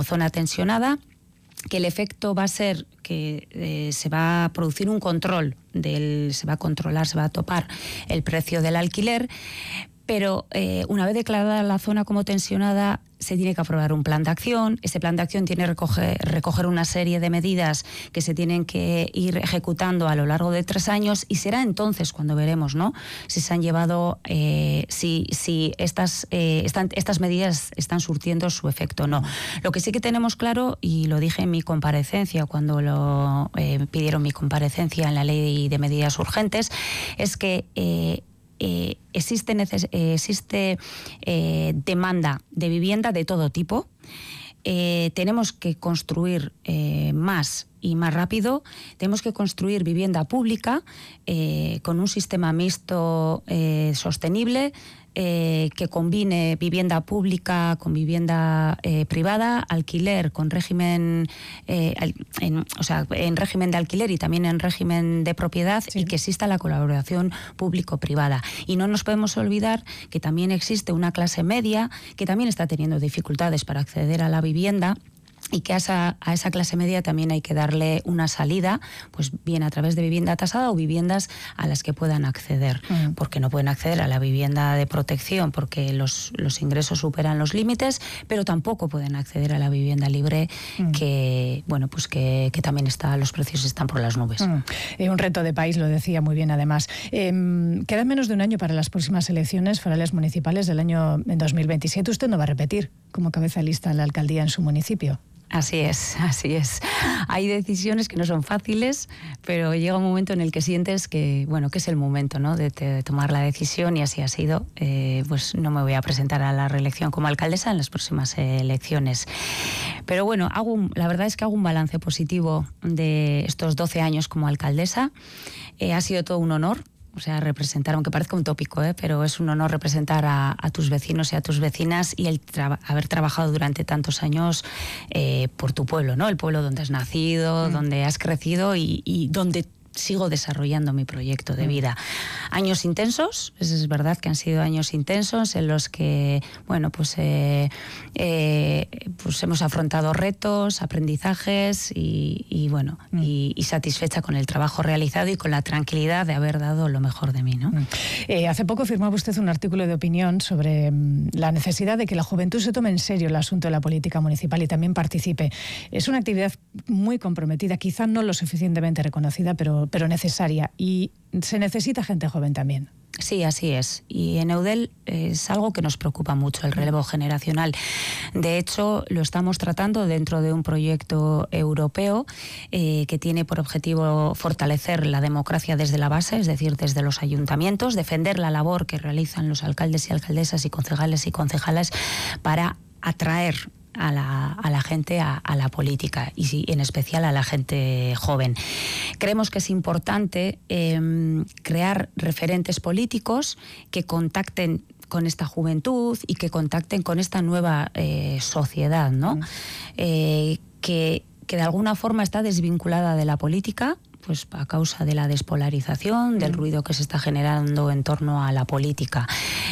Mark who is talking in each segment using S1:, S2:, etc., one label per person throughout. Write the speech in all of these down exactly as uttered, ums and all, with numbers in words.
S1: zona tensionada, que el efecto va a ser que eh, se va a producir un control, del, se va a controlar, se va a topar el precio del alquiler, pero eh, una vez declarada la zona como tensionada, se tiene que aprobar un plan de acción. Ese plan de acción tiene que recoger, recoger una serie de medidas que se tienen que ir ejecutando a lo largo de tres años y será entonces cuando veremos, ¿no?, si se han llevado, eh, si, si estas, eh, están, estas medidas están surtiendo su efecto o no. Lo que sí que tenemos claro, y lo dije en mi comparecencia cuando lo eh, pidieron mi comparecencia en la ley de medidas urgentes, es que eh, Eh, existe, neces eh, existe eh, demanda de vivienda de todo tipo. Eh, tenemos que construir eh, más y más rápido. Tenemos que construir vivienda pública eh, con un sistema mixto eh, sostenible, eh, que combine vivienda pública con vivienda eh, privada, alquiler con régimen, eh, en, o sea, en régimen de alquiler y también en régimen de propiedad, sí, y que exista la colaboración público-privada. Y no nos podemos olvidar que también existe una clase media que también está teniendo dificultades para acceder a la vivienda, y que a esa, a esa clase media también hay que darle una salida, pues bien a través de vivienda tasada o viviendas a las que puedan acceder, mm. porque no pueden acceder a la vivienda de protección porque los, los ingresos superan los límites, pero tampoco pueden acceder a la vivienda libre, mm. que bueno, pues que, que también está, los precios están por las nubes.
S2: Mm. Eh, un reto de país, lo decía muy bien además. Eh, queda menos de un año para las próximas elecciones forales municipales del año dos mil veintisiete. Usted no va a repetir como cabeza de lista en la alcaldía en su municipio.
S1: Así es, así es. Hay decisiones que no son fáciles, pero llega un momento en el que sientes que, bueno, que es el momento, ¿no?, de, de tomar la decisión, y así ha sido. Eh, pues no me voy a presentar a la reelección como alcaldesa en las próximas elecciones. Pero bueno, hago un, la verdad es que hago un balance positivo de estos doce años como alcaldesa. Eh, ha sido todo un honor. O sea, representar, aunque parezca un tópico, ¿eh? pero es un honor representar a, a tus vecinos y a tus vecinas, y el tra haber trabajado durante tantos años eh, por tu pueblo, ¿no? El pueblo donde has nacido, mm. donde has crecido y, y donde sigo desarrollando mi proyecto de vida. Años intensos, es verdad que han sido años intensos en los que, bueno, pues, eh, eh, pues hemos afrontado retos, aprendizajes y, y bueno, mm. y, y satisfecha con el trabajo realizado y con la tranquilidad de haber dado lo mejor de mí, ¿no?
S2: Mm. Eh, hace poco firmaba usted un artículo de opinión sobre mm, la necesidad de que la juventud se tome en serio el asunto de la política municipal y también participe. Es una actividad muy comprometida, quizá no lo suficientemente reconocida, pero pero necesaria, y se necesita gente joven también.
S1: Sí, así es. Y en Eudel es algo que nos preocupa mucho, el relevo generacional. De hecho, lo estamos tratando dentro de un proyecto europeo eh, que tiene por objetivo fortalecer la democracia desde la base, es decir, desde los ayuntamientos, defender la labor que realizan los alcaldes y alcaldesas y concejales y concejales para atraer a la, a la gente a, a la política, y sí, en especial a la gente joven. Creemos que es importante eh, crear referentes políticos que contacten con esta juventud y que contacten con esta nueva eh, sociedad, ¿no? Mm. Eh, que, que de alguna forma está desvinculada de la política, pues a causa de la despolarización, del ruido que se está generando en torno a la política.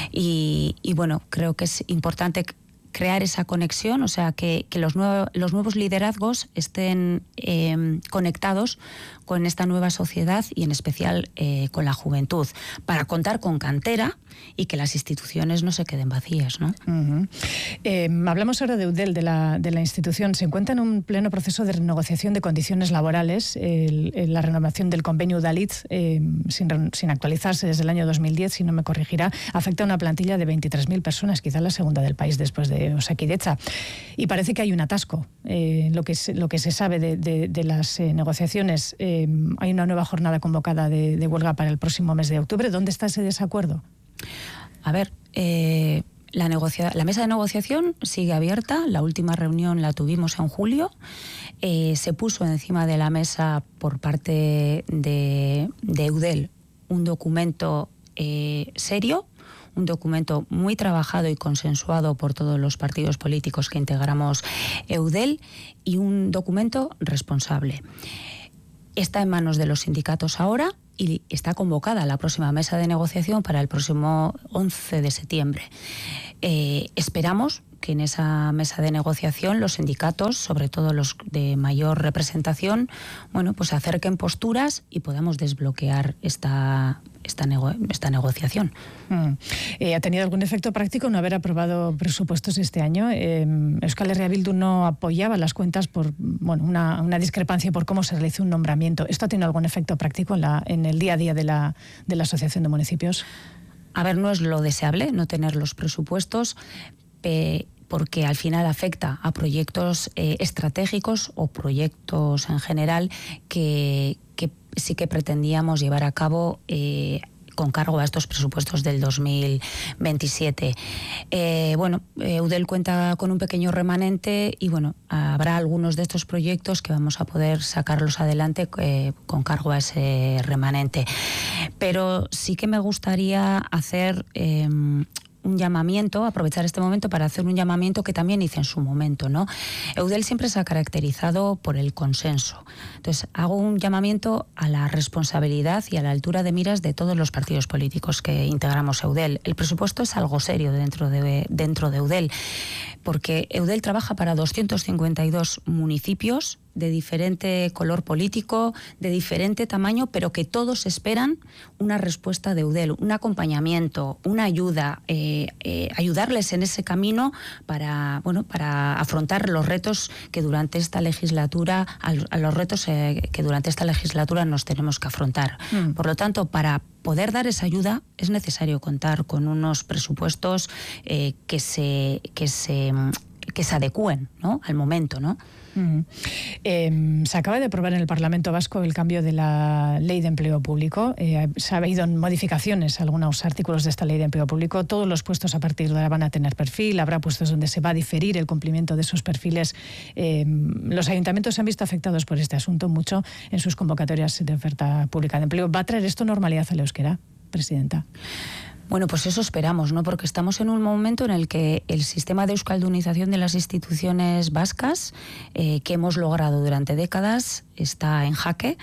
S1: Y, y bueno, creo que es importante crear esa conexión, o sea, que, que los, nuevo, los nuevos liderazgos estén eh, conectados con esta nueva sociedad y en especial eh, con la juventud, para contar con cantera y que las instituciones no se queden vacías, ¿no?
S2: Uh-huh. eh, hablamos ahora de Eudel, de la, de la institución. Se encuentra en un pleno proceso de renegociación de condiciones laborales. El, el, la renovación del convenio Udalhitz, eh, sin, sin actualizarse desde el año dos mil diez, si no me corregirá, afecta a una plantilla de veintitrés mil personas, quizá la segunda del país después de Osakidetza. Y parece que hay un atasco. Eh, lo, que se, lo que se sabe de, de, de las eh, negociaciones, eh, hay una nueva jornada convocada de, de huelga para el próximo mes de octubre. ¿Dónde está ese desacuerdo?
S1: A ver, eh, la, negocia la mesa de negociación sigue abierta. La última reunión la tuvimos en julio. Eh, se puso encima de la mesa por parte de, de Eudel un documento eh, serio, un documento muy trabajado y consensuado por todos los partidos políticos que integramos Eudel, y un documento responsable. Está en manos de los sindicatos ahora y está convocada la próxima mesa de negociación para el próximo once de septiembre. Eh, esperamos que en esa mesa de negociación los sindicatos, sobre todo los de mayor representación, bueno, pues acerquen posturas y podamos desbloquear esta, esta, nego esta negociación.
S2: Mm. Eh, ¿Ha tenido algún efecto práctico no haber aprobado presupuestos este año? Eh, Euskal Herria Bildu no apoyaba las cuentas por bueno, una, una discrepancia por cómo se realizó un nombramiento. ¿Esto ha tenido algún efecto práctico en, la, en el día a día de la, de la Asociación de Municipios?
S1: A ver, no es lo deseable no tener los presupuestos, porque al final afecta a proyectos eh, estratégicos o proyectos en general que, que sí que pretendíamos llevar a cabo eh, con cargo a estos presupuestos del dos mil veintisiete. Eh, bueno, Eudel cuenta con un pequeño remanente y bueno, habrá algunos de estos proyectos que vamos a poder sacarlos adelante eh, con cargo a ese remanente. Pero sí que me gustaría hacer Eh, un llamamiento, aprovechar este momento para hacer un llamamiento que también hice en su momento, ¿no? Eudel siempre se ha caracterizado por el consenso. Entonces, hago un llamamiento a la responsabilidad y a la altura de miras de todos los partidos políticos que integramos Eudel. El presupuesto es algo serio dentro de, dentro de Eudel, porque Eudel trabaja para doscientos cincuenta y dos municipios de diferente color político, de diferente tamaño, pero que todos esperan una respuesta de Eudel, un acompañamiento, una ayuda, eh, eh, ayudarles en ese camino para, bueno, para afrontar los retos que durante esta legislatura, a, a los retos eh, que durante esta legislatura nos tenemos que afrontar. Mm. Por lo tanto, para poder dar esa ayuda es necesario contar con unos presupuestos eh, que se que se que se adecúen, ¿no?, al momento, ¿no?
S2: Uh-huh. Eh, se acaba de aprobar en el Parlamento Vasco el cambio de la Ley de Empleo Público. Eh, se ha habido modificaciones a algunos artículos de esta Ley de Empleo Público. Todos los puestos a partir de ahora van a tener perfil. Habrá puestos donde se va a diferir el cumplimiento de esos perfiles. Eh, los ayuntamientos se han visto afectados por este asunto mucho en sus convocatorias de oferta pública de empleo. ¿Va a traer esto normalidad al euskera, presidenta?
S1: Bueno, pues eso esperamos, ¿no? Porque estamos en un momento en el que el sistema de euskaldunización de las instituciones vascas, eh, que hemos logrado durante décadas, está en jaque.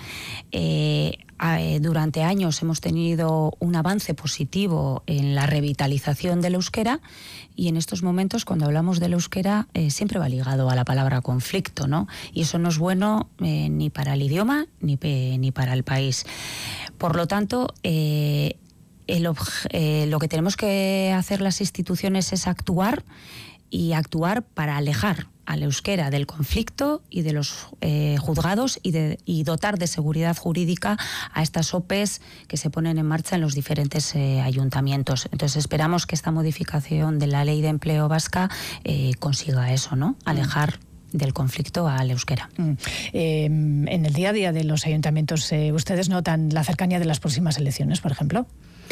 S1: Eh, durante años hemos tenido un avance positivo en la revitalización del euskera y en estos momentos, cuando hablamos del euskera, eh, siempre va ligado a la palabra conflicto, ¿no? Y eso no es bueno eh, ni para el idioma ni, pe, ni para el país. Por lo tanto, eh, El, eh, lo que tenemos que hacer las instituciones es actuar y actuar para alejar al euskera del conflicto y de los eh, juzgados y, de, y dotar de seguridad jurídica a estas O P Es que se ponen en marcha en los diferentes eh, ayuntamientos. Entonces esperamos que esta modificación de la Ley de Empleo vasca eh, consiga eso, ¿no? Alejar del conflicto al euskera.
S2: Mm. Eh, en el día a día de los ayuntamientos, eh, ¿ustedes notan la cercanía de las próximas elecciones, por ejemplo?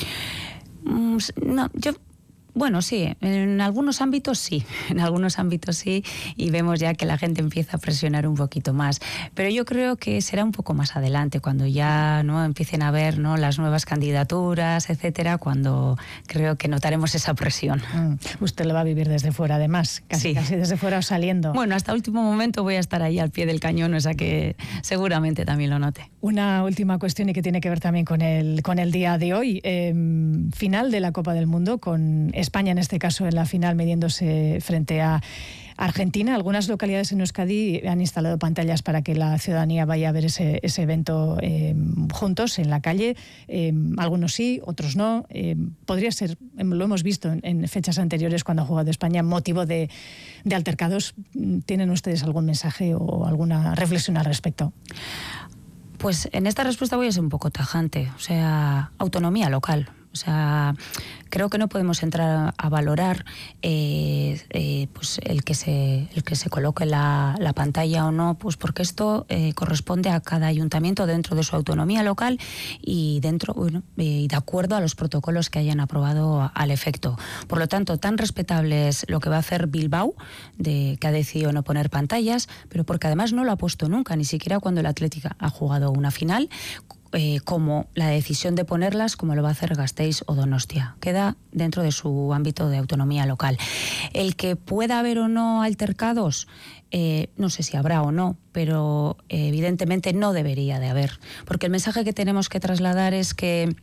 S1: No, yo... Bueno, sí, en algunos ámbitos sí, en algunos ámbitos sí, y vemos ya que la gente empieza a presionar un poquito más. Pero yo creo que será un poco más adelante, cuando ya no empiecen a ver, ¿no?, las nuevas candidaturas, etcétera, cuando creo que notaremos esa presión.
S2: Mm. Usted lo va a vivir desde fuera, además, casi, sí. casi desde fuera o saliendo.
S1: Bueno, hasta último momento voy a estar ahí al pie del cañón, o sea que seguramente también lo note.
S2: Una última cuestión y que tiene que ver también con el, con el día de hoy. Eh, final de la Copa del Mundo, con España en este caso en la final midiéndose frente a Argentina. Algunas localidades en Euskadi han instalado pantallas para que la ciudadanía vaya a ver ese, ese evento eh, juntos en la calle. Eh, algunos sí, otros no. Eh, podría ser, lo hemos visto en, en fechas anteriores cuando ha jugado España, motivo de, de altercados. ¿Tienen ustedes algún mensaje o alguna reflexión al respecto?
S1: Pues en esta respuesta voy a ser un poco tajante. O sea, autonomía local. O sea, creo que no podemos entrar a, a valorar eh, eh, pues el que se el que se coloque la, la pantalla o no, pues porque esto eh, corresponde a cada ayuntamiento dentro de su autonomía local y dentro bueno, y de acuerdo a los protocolos que hayan aprobado a, al efecto. Por lo tanto, tan respetable es lo que va a hacer Bilbao, de que ha decidido no poner pantallas, pero porque además no lo ha puesto nunca, ni siquiera cuando el Atlética ha jugado una final. Eh, como la decisión de ponerlas, como lo va a hacer Gasteiz o Donostia. Queda dentro de su ámbito de autonomía local. El que pueda haber o no altercados, eh, no sé si habrá o no, pero eh, evidentemente no debería de haber. Porque el mensaje que tenemos que trasladar es que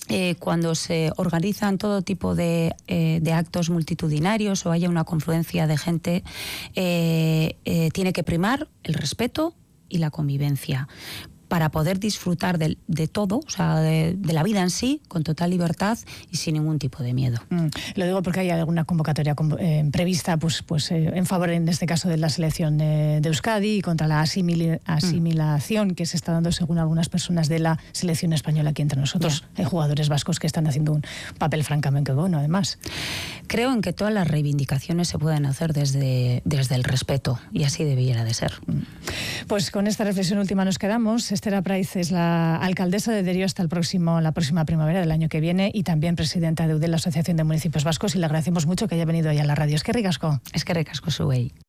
S1: Eh, cuando se organizan todo tipo de, eh, de actos multitudinarios o haya una confluencia de gente, eh, eh, tiene que primar el respeto y la convivencia para poder disfrutar de, de todo, o sea, de, de la vida en sí, con total libertad y sin ningún tipo de miedo.
S2: Mm, lo digo porque hay alguna convocatoria eh, prevista pues, pues, eh, en favor, en este caso, de la selección de, de Euskadi y contra la asimil asimilación mm. que se está dando, según algunas personas, de la selección española aquí entre nosotros. Yeah. Hay jugadores vascos que están haciendo un papel francamente bueno, además.
S1: Creo en que todas las reivindicaciones se pueden hacer desde, desde el respeto, y así debiera de ser.
S2: Mm. Pues con esta reflexión última nos quedamos. Esther Apraiz es la alcaldesa de Derio hasta el próximo, la próxima primavera del año que viene y también presidenta de Eudel, la Asociación de Municipios Vascos, y le agradecemos mucho que haya venido hoy a la radio. Es que ricasco.
S1: Es que ricasco, Zuei.